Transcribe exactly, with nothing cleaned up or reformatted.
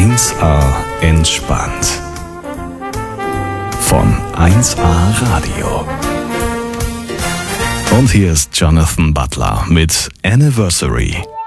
eins A entspannt. Von eins A Radio. Und hier ist Jonathan Butler mit Anniversary.